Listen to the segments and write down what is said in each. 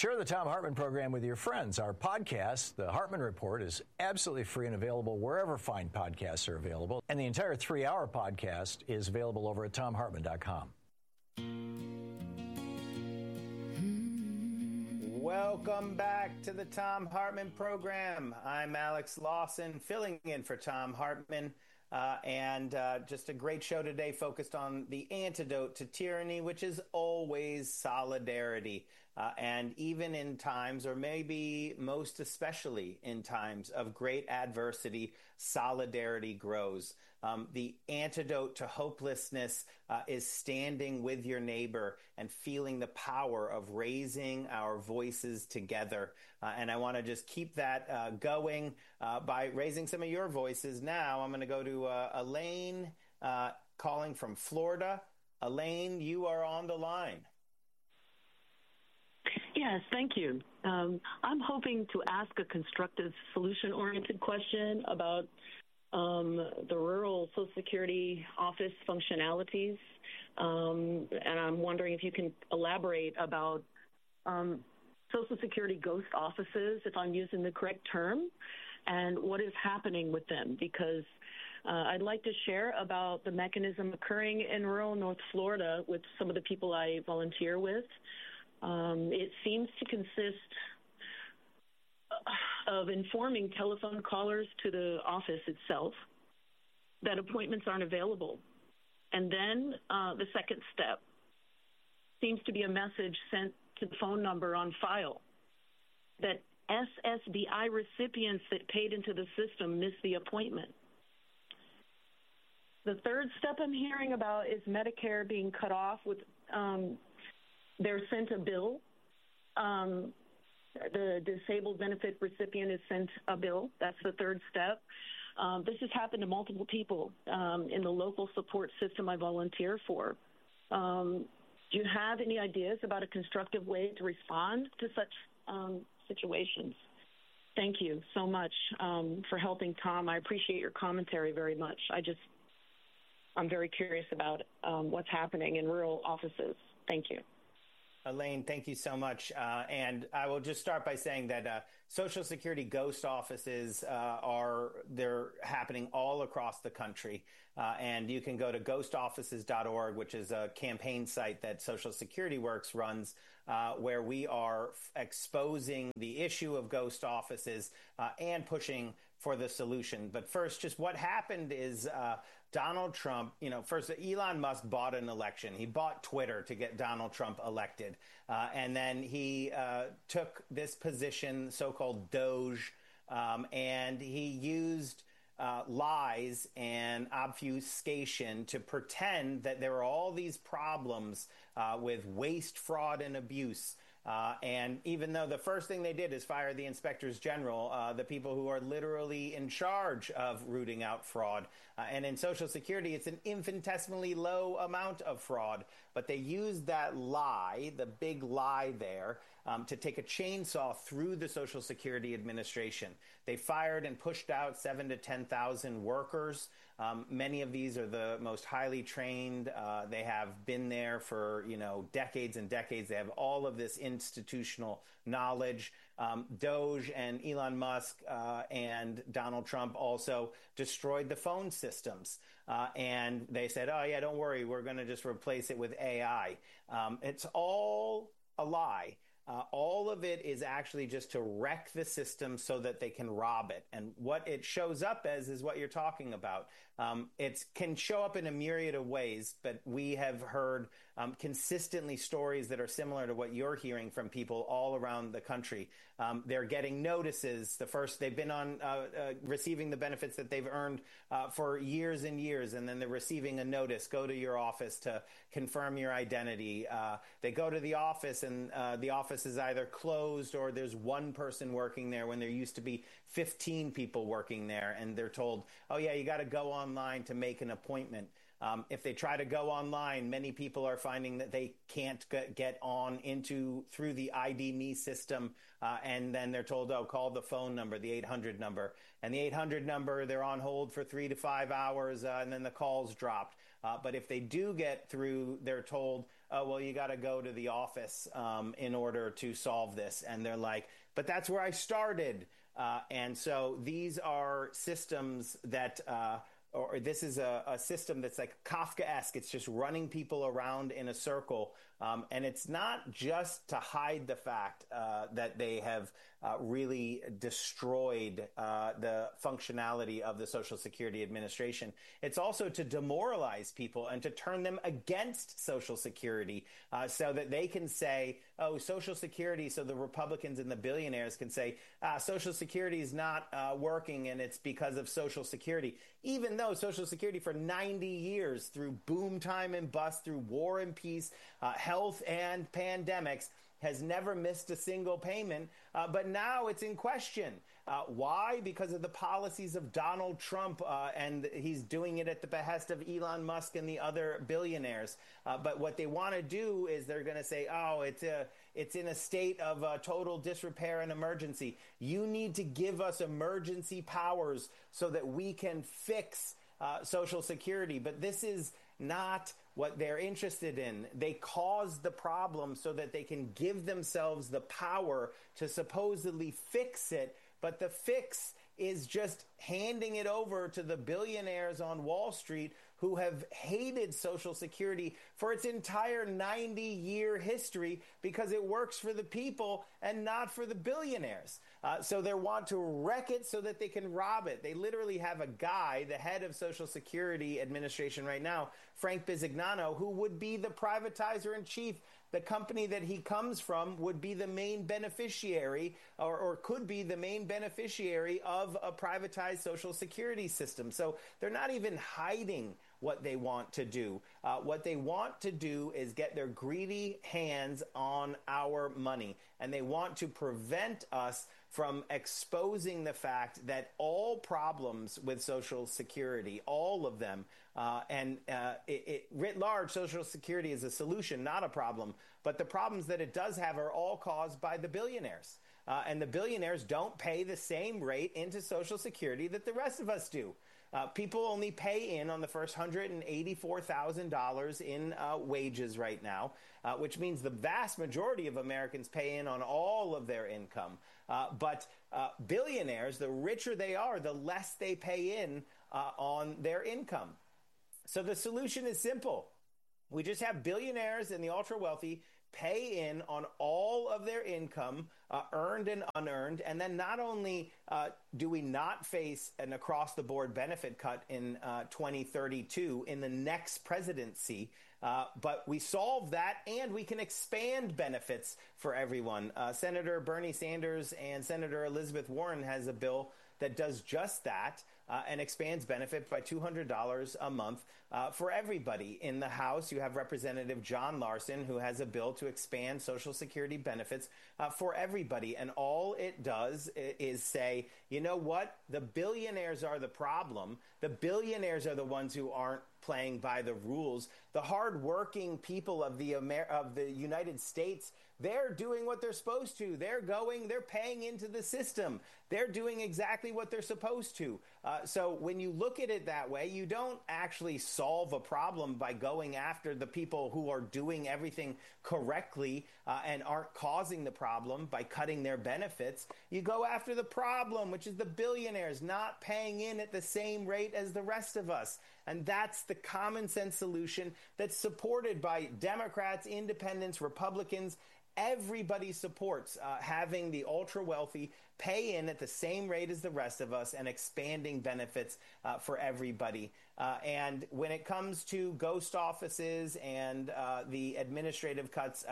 Share the Thom Hartmann program with your friends. Our podcast, The Hartmann Report, is absolutely free and available wherever fine podcasts are available. And the entire 3-hour podcast is available over at thomhartmann.com. Welcome back to the Thom Hartmann program. I'm Alex Lawson, filling in for Thom Hartmann. And just a great show today focused on the antidote to tyranny, which is always solidarity. And even in times, or maybe most especially in times of great adversity, solidarity grows. The antidote to hopelessness is standing with your neighbor and feeling the power of raising our voices together. And I want to just keep that going by raising some of your voices. Now I'm going to go to Elaine calling from Florida. Elaine, you are on the line. Yes, thank you. I'm hoping to ask a constructive, solution-oriented question about the rural Social Security office functionalities. And I'm wondering if you can elaborate about Social Security ghost offices, if I'm using the correct term, and what is happening with them, because I'd like to share about the mechanism occurring in rural North Florida with some of the people I volunteer with. It seems to consist of informing telephone callers to the office itself that appointments aren't available. And then the second step seems to be a message sent to the phone number on file that SSDI recipients that paid into the system missed the appointment. The third step I'm hearing about is Medicare being cut off with they're sent a bill. The disabled benefit recipient is sent a bill. That's the third step. This has happened to multiple people in the local support system I volunteer for. Do you have any ideas about a constructive way to respond to such situations? Thank you so much for helping Thom. I appreciate your commentary very much. I'm very curious about what's happening in rural offices. Thank you. Elaine, thank you so much. And I will just start by saying that Social Security ghost offices they're happening all across the country. And you can go to ghostoffices.org, which is a campaign site that Social Security Works runs, where we are exposing the issue of ghost offices and pushing for the solution. But first, just what happened is Donald Trump, first Elon Musk bought an election. He bought Twitter to get Donald Trump elected. And then he took this position, so-called Doge, and he used lies and obfuscation to pretend that there are all these problems with waste, fraud, and abuse. And even though the first thing they did is fire the inspectors general, the people who are literally in charge of rooting out fraud. And in Social Security, it's an infinitesimally low amount of fraud. But they used that lie, the big lie there, to take a chainsaw through the Social Security Administration. They fired and pushed out 7,000 to 10,000 workers. Many of these are the most highly trained. They have been there for, decades and decades. They have all of this institutional knowledge. Doge and Elon Musk and Donald Trump also destroyed the phone systems. And they said, oh, yeah, don't worry, we're going to just replace it with AI. It's all a lie. All of it is actually just to wreck the system so that they can rob it. And what it shows up as is what you're talking about. It can show up in a myriad of ways, but we have heard consistently stories that are similar to what you're hearing from people all around the country. They're getting notices. They've been on receiving the benefits that they've earned for years and years, and then they're receiving a notice. Go to your office to confirm your identity. They go to the office, and the office is either closed or there's one person working there when there used to be 15 people working there, and they're told, oh yeah, you got to go online to make an appointment. If they try to go online, many people are finding that they can't get on through the ID.me system, and then they're told, oh, call the phone number, the 800 number. And the 800 number, they're on hold for 3 to 5 hours, and then the call's dropped. But if they do get through, they're told, oh, well, you got to go to the office in order to solve this. And they're like, but that's where I started. And so these are systems that or this is a system that's like Kafkaesque. It's just running people around in a circle. And it's not just to hide the fact that they have really destroyed the functionality of the Social Security Administration. It's also to demoralize people and to turn them against Social Security so that they can say, oh, Social Security, so the Republicans and the billionaires can say, Social Security is not working and it's because of Social Security. Even though Social Security for 90 years, through boom time and bust, through war and peace, health and pandemics, has never missed a single payment, but now it's in question. Why? Because of the policies of Donald Trump, and he's doing it at the behest of Elon Musk and the other billionaires. But what they want to do is they're going to say, oh, it's in a state of total disrepair and emergency. You need to give us emergency powers so that we can fix Social Security. But this is not what they're interested in. They cause the problem so that they can give themselves the power to supposedly fix it. But the fix is just handing it over to the billionaires on Wall Street who have hated Social Security for its entire 90-year history because it works for the people and not for the billionaires. So they want to wreck it so that they can rob it. They literally have a guy, the head of Social Security Administration right now, Frank Bisignano, who would be the privatizer in chief. The company that he comes from would be the main beneficiary or could be the main beneficiary of a privatized Social Security system. So they're not even hiding what they want to do. What they want to do is get their greedy hands on our money. And they want to prevent us from exposing the fact that all problems with Social Security, all of them, writ large, Social Security is a solution, not a problem. But the problems that it does have are all caused by the billionaires. And the billionaires don't pay the same rate into Social Security that the rest of us do. People only pay in on the first $184,000 in wages right now, which means the vast majority of Americans pay in on all of their income. But billionaires, the richer they are, the less they pay in on their income. So the solution is simple. We just have billionaires and the ultra wealthy pay in on all of their income, earned and unearned. And then not only do we not face an across-the-board benefit cut in 2032 in the next presidency, but we solve that and we can expand benefits for everyone. Senator Bernie Sanders and Senator Elizabeth Warren has a bill that does just that and expands benefit by $200 a month for everybody. In the House, you have Representative John Larson, who has a bill to expand Social Security benefits for everybody. And all it does is say, you know what? The billionaires are the problem. The billionaires are the ones who aren't playing by the rules. The hardworking people of the United States, they're doing what they're supposed to. They're paying into the system. They're doing exactly what they're supposed to. So when you look at it that way, you don't actually solve a problem by going after the people who are doing everything correctly and aren't causing the problem by cutting their benefits. You go after the problem, which is the billionaires not paying in at the same rate as the rest of us. And that's the common sense solution that's supported by Democrats, independents, Republicans. Everybody supports having the ultra wealthy pay in at the same rate as the rest of us and expanding benefits for everybody. And when it comes to ghost offices and the administrative cuts,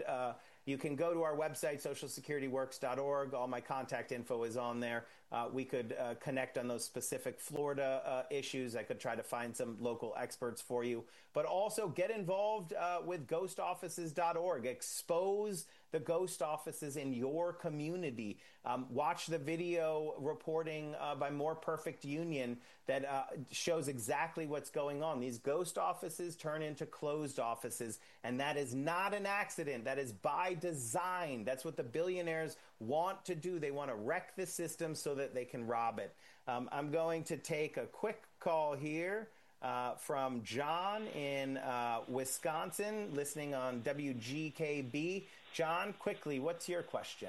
you can go to our website, socialsecurityworks.org. All my contact info is on there. We could connect on those specific Florida issues. I could try to find some local experts for you. But also get involved with ghostoffices.org. Expose the ghost offices in your community. Watch the video reporting by More Perfect Union that shows exactly what's going on. These ghost offices turn into closed offices, and that is not an accident. That is by design. That's what the billionaires want to do. They want to wreck the system so that they can rob it. I'm going to take a quick call here. from John in Wisconsin, listening on WGKB. John, quickly, what's your question?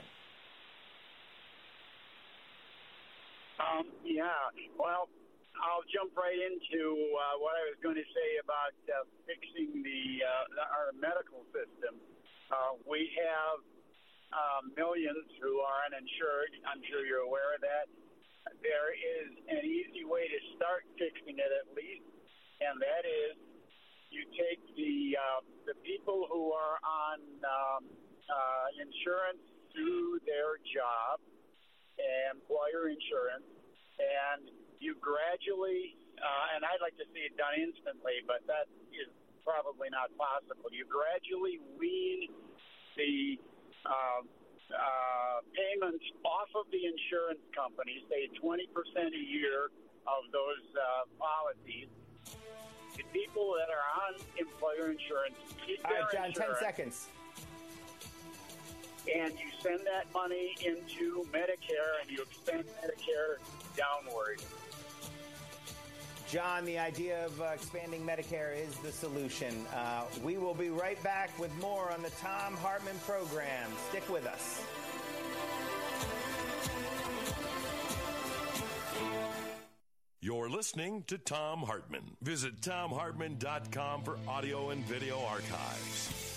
Well, I'll jump right into what I was going to say about fixing our medical system. We have millions who are uninsured. I'm sure you're aware of that. There is an easy way to start fixing it, at least, and that is you take the people who are on insurance through their job, employer insurance, and you gradually, and I'd like to see it done instantly, but that is probably not possible. You gradually wean the payments off of the insurance companies, say 20% a year of those policies. The people that are on employer insurance keep their insurance. All right, John, 10 seconds. And you send that money into Medicare, and you extend Medicare downward. John, the idea of expanding Medicare is the solution. We will be right back with more on the Thom Hartmann program. Stick with us. You're listening to Thom Hartmann. Visit ThomHartmann.com for audio and video archives.